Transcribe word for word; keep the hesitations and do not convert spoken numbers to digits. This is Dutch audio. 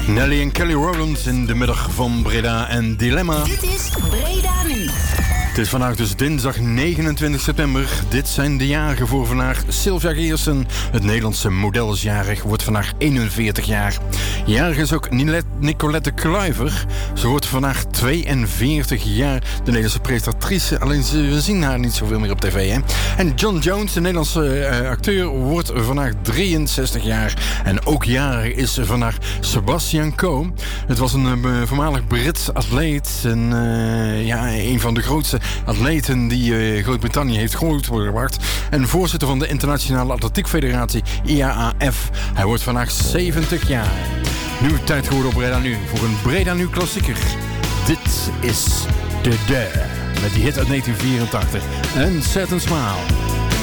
Nelly en Kelly Rowland in de middag van Breda en Dilemma. Dit is Breda Nu. Het is vandaag dus dinsdag negenentwintig september. Dit zijn de jarigen voor vandaag. Sylvia Geersen, het Nederlandse model is jarig, wordt vandaag eenenveertig jaar. Jarig is ook Nicolette Kluiver. Ze wordt vandaag tweeënveertig jaar. De Nederlandse presentatrice, alleen we zien haar niet zoveel meer op tv. Hè? En John Jones, de Nederlandse uh, acteur, wordt vandaag drieënzestig jaar. En ook jarig is vandaag Sebastian Coe. Het was een uh, voormalig Brits atleet. En uh, ja, een van de grootste atleten die uh, Groot-Brittannië heeft grootgebracht. En voorzitter van de Internationale Atletiek Federatie, I A A F. Hij wordt vandaag zeventig jaar. Nu tijd geworden op Breda Nu voor een Breda Nu klassieker. Dit is The Dare met die hit uit negentien vierentachtig. Een Certain Smile.